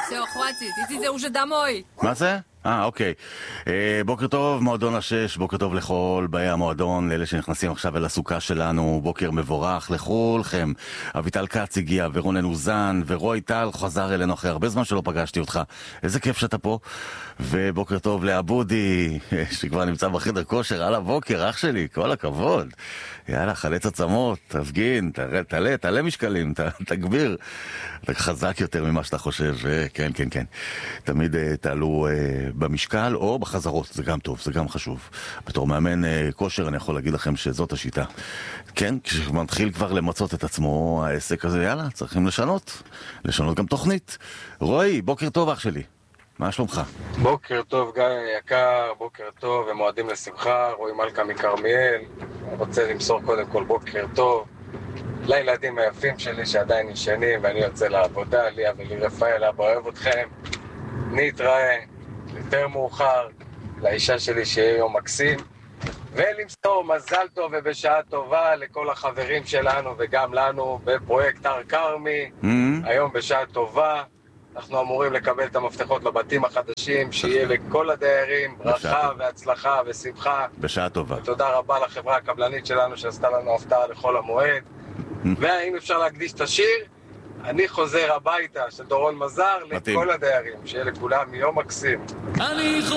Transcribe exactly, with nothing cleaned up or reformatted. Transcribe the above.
Все, хватит, идите уже домой. מה זה? אה, אוקיי. אה, בוקר טוב, מועדון השש, בוקר טוב לכל באי המועדון, לאלה שנכנסים עכשיו אל הסוכה שלנו, בוקר מבורך לכולכם. אביטל קץ הגיע, ורונן אוזן, ורוי טל חזר אלינו אחרי הרבה זמן שלא פגשתי אותך. איזה כיף שאתה פה. ובוקר טוב לאבודי, שכבר נמצא בחדר כושר, על הבוקר, אח שלי, כל הכבוד. יאללה, חלץ עצמות, תפגין, תעלה, תעלה משקלים, תגביר. אתה חזק יותר ממה שאתה חושב, כן, כן, כן. תמיד תעלו במשקל או בחזרות, זה גם טוב, זה גם חשוב. בתור מאמן כושר אני יכול להגיד לכם שזאת השיטה. כן, כשמתחיל כבר למצות את עצמו העסק הזה, יאללה, צריכים לשנות. לשנות גם תוכנית. רועי, בוקר טוב אח שלי. מה שלומך? בוקר טוב גיא יקר, בוקר טוב ומועדים לשמחה, רועי מלכה מכרמיאל. אני רוצה למסור קודם כל בוקר טוב לילדים היפים שלי שעדיין ישנים ואני יוצא לעבודה, ליה ולרפאל, אבא אוהב אתכם. נתראה יותר מאוחר, לאישה שלי שיהיה יום מקסים, ולמסור מזל טוב ובשעה טובה לכל החברים שלנו וגם לנו בפרויקט הר כרמי. mm-hmm. היום בשעה טובה אנחנו אמורים לקבל את המפתחות לבתים החדשים, שיהיה לכל הדיירים ברכה והצלחה ושמחה. בשעה טובה. ותודה רבה לחברה הקבלנית שלנו שעשתה לנו הפתעה לכל המועד. והאם אפשר להקדיש את השיר? אני חוזר הביתה של דורון מזר לכל הדיירים, שיהיה לכולם יום מקסים.